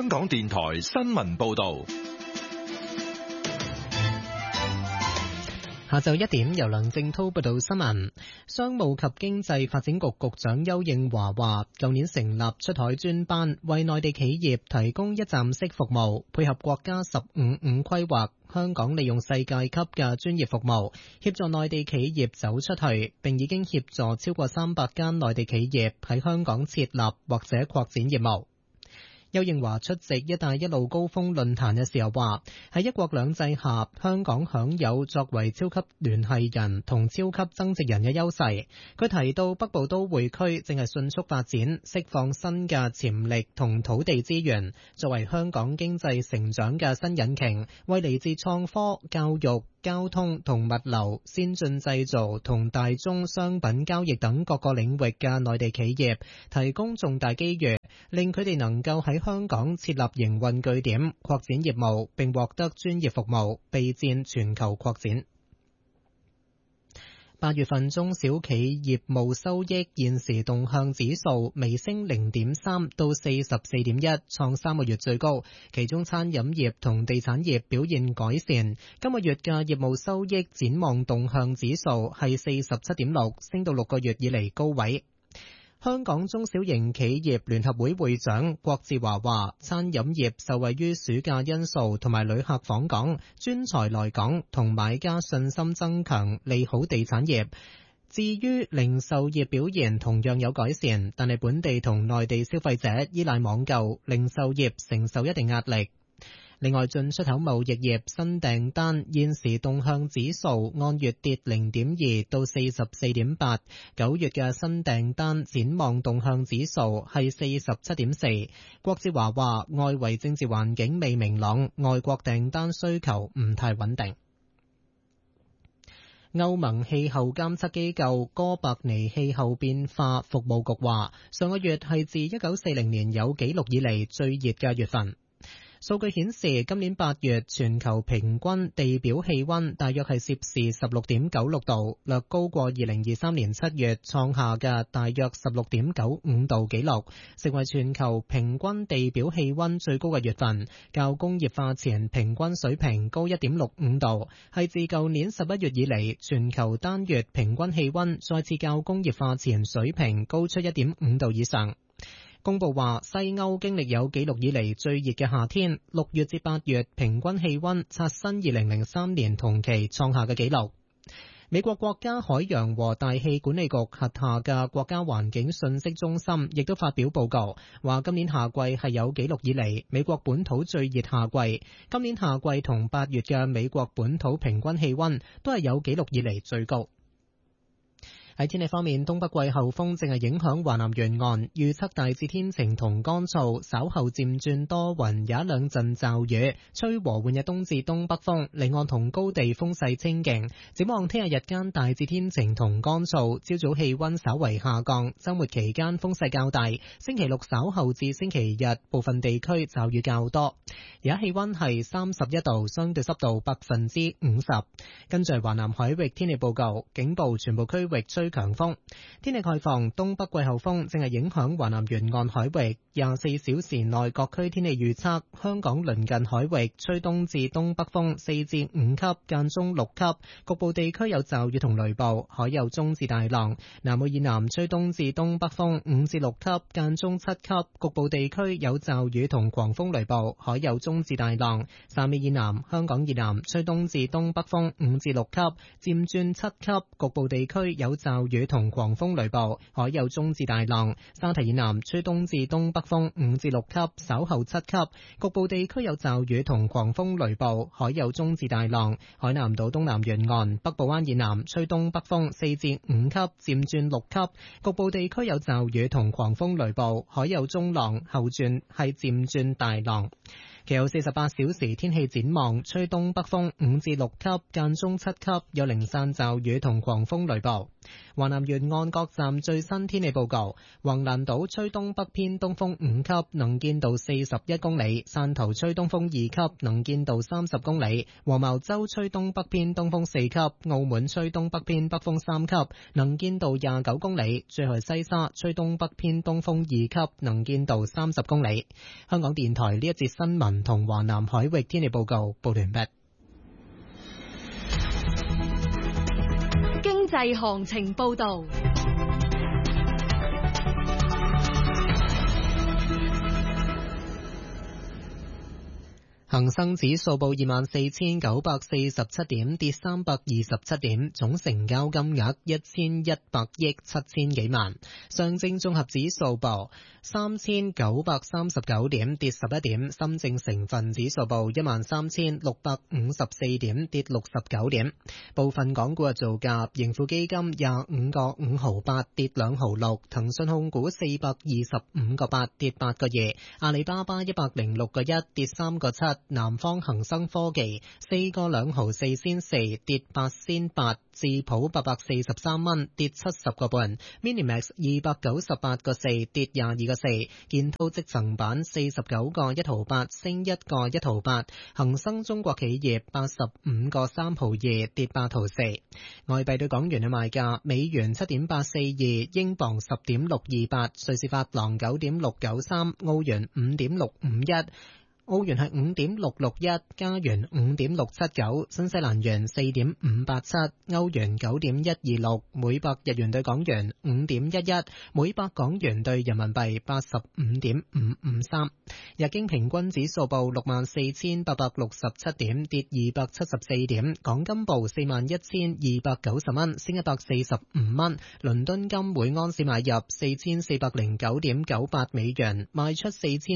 香港電台新聞報道。 下晝1點，由梁正滔報道新聞。商務及經濟發展局局長邱應華話，舊年成立出海專班，為內地企業提供一站式服務，配合國家15+5規劃，香港利用世界級嘅專業服務，協助內地企業走出去，並已經協助超過300間內地企業喺香港設立或者擴展業務。邱應華出席一帶一路高峰論壇嘅時候話，喺一國兩制下，香港享有作為超級聯繫人同超級增值人嘅優勢。佢提到北部都會區正係迅速發展，釋放新嘅潛力同土地資源，作為香港經濟成長嘅新引擎，為嚟自創科、教育、交通同物流、先進製造同大宗商品交易等各個領域嘅內地企業提供重大機遇，令佢哋能夠喺香港設立營運據點，擴展業務，並獲得專業服務，備戰全球擴展。8月份中小企業務收益現時動向指數微升0.3到44.1，創3個月最高。其中餐飲業同地產業表現改善。今個月嘅業務收益展望動向指數係47.6，升到6個月以嚟高位。香港中小型企業聯合會會長郭志華話，餐飲業受惠於暑假因素同埋旅客訪港、專才來港同買家信心增強，利好地產業。至於零售業表現同樣有改善，但係本地同內地消費者依賴網購，零售業承受一定壓力。另外，進出口貿易業新訂單現時動向指數按月跌0.2到44.8， 9月嘅新訂單展望動向指數係47.4。郭志華話，外圍政治環境未明朗，外國訂單需求唔太穩定。歐盟氣候監測機構哥白尼氣候變化服務局話，上個月係自1940年有紀錄以嚟最熱嘅月份。數據顯示，今年8月全球平均地表氣溫大約係攝氏16.96度，略高過2023年7月創下嘅大約16.95度紀錄，成為全球平均地表氣溫最高嘅月份，較工業化前平均水平高1.65度，係自舊年11月以嚟全球單月平均氣溫再次較工業化前水平高出1.5度以上。公佈話，西歐經歷有紀錄以嚟最熱嘅夏天，6月至8月平均氣溫刷新2003年同期創下嘅紀錄。美國國家海洋和大氣管理局轄下嘅國家環境信息中心亦都發表報告，話今年夏季係有紀錄以嚟美國本土最熱夏季。今年夏季同8月嘅美國本土平均氣溫都係有紀錄以嚟最高。喺天氣方面，東北季候風正係影響華南沿岸，預測大致天晴同乾燥，稍後漸轉多雲，有一兩陣驟雨，吹和緩嘅東至東北風，離岸同高地風勢清勁。展望聽日日間大致天晴同乾燥，朝早氣溫稍為下降，週末期間風勢較大。星期六稍後至星期日，部分地區驟雨較多。而家氣溫係31度，相對濕度50%。跟住華南海域天氣報告，警報全部區域吹強風。天氣概況，東北季候風正係影響華南沿岸海域。24小時內各區天氣預測，香港鄰近海域吹東至東北風4至5級，間中6級，局部地區有驟雨同雷暴，海有中至大浪。南澳以南吹東至東北風5至6級，間中7級，局部地區有驟雨同狂風雷暴，海有中至大浪。汕尾以南、香港以南吹東至東北風5至6級，漸轉7級，局部地區有驟雨同狂風雷暴，海有中至大浪。沙堤以南吹東至東北風5至6級，稍後7級，局部地區有驟雨同狂風雷暴，海有中至大浪。海南島東南沿岸、北部灣以南吹東北風4至5級，漸轉6級，局部地區有驟雨同狂風雷暴，海有中浪，後轉係漸轉大浪。其後48小時天氣展望，吹東北風5至6級，間中7級，有零散驟雨同狂風雷暴。 華南沿岸各站最新天氣報告：橫瀾島吹東北偏東風5級，能見度41公里；汕頭吹東風2級，能見度30公里；黃茅洲吹東北偏東風4級，澳門吹東北偏北風3級，能見度29公里；珠海西沙吹東北偏東風2級，能見度30公里。香港電台呢一節新聞同華南海域天氣報告報完畢。 經濟行情報道。 恒生指數報24,947點，跌327點，總成交金額1100億7000幾萬。上證綜合指數報3939點，跌11點。深證成分指數報13654點，跌69點。部分港股嘅造價：盈富基金25個5毫8，跌2毫6；騰訊控股425個8，跌8個2；阿里巴巴106個1，跌3個7。南方恒生科技4個2毫4仙4，跌8仙8；智普843蚊，跌70個半；Minimax 298個4，跌22個4；建滔積層板49個1毫8，升1個1毫8；恒生中國企業85個3毫2，跌8毫4。外幣對港元嘅賣價：美元7.842，英鎊10.628，瑞士法郎9.693，澳元5.651。澳元係5.661，加元5.679，新西蘭元4.587，歐元9.126，每百日元對港元5.11，每百港元對人民幣85.553。日經平均指數報64,867點，跌274點。港金報41,290蚊，升145蚊。倫敦金每安士買入4409.98美元，賣出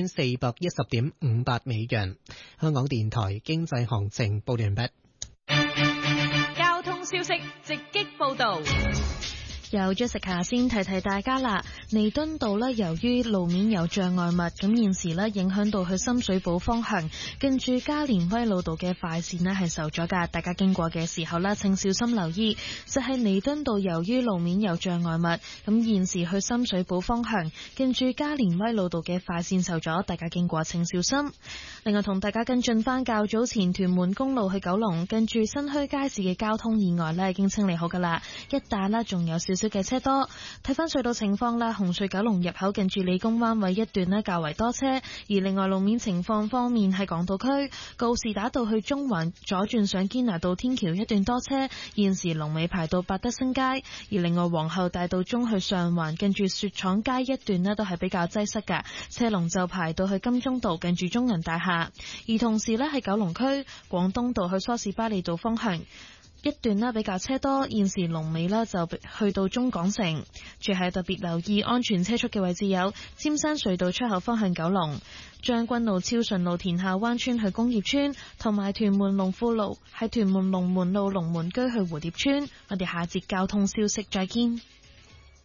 4410.58美元。香港電台經濟行情報完畢。 交通消息直擊報道。 由 Jessica 先提提大家啦，彌敦道呢，由於路面有障礙物，咁現時呢影響到去深水埗方向，近住加連威老道嘅快線呢係受阻噶，大家經過嘅時候呢請小心留意。就係彌敦道由於路面有障礙物，咁現時去深水埗方向，近住加連威老道嘅快線受阻，大家經過請小心。另外同大家跟進翻較早前屯門公路去九龍，近住新墟街市嘅交通意外呢已經清理好噶啦，一帶呢仲有少少嘅車多。睇翻隧道情況啦，紅隧九龍入口近住理工灣位一段呢較為多車，而另外路面情況方面喺港島區告士打道去中環左轉上堅拿道天橋一段多車，現時龍尾排到百德新街，而另外皇后大道中去上環近住雪廠街一段呢都係比較擠塞嘅，車龍就排到去金鐘道近住中銀大廈。而同時呢喺九龍區廣東道去梳士巴利道方向一段呢比較車多，現時龍尾呢就去到中港城。最係特別留意安全車速嘅位置有尖山隧道出口方向九龍、將軍路超順路田下灣村去工業村，同埋屯門龍富路喺屯門龍門路龍門居去蝴蝶村。我哋下節交通消息再見。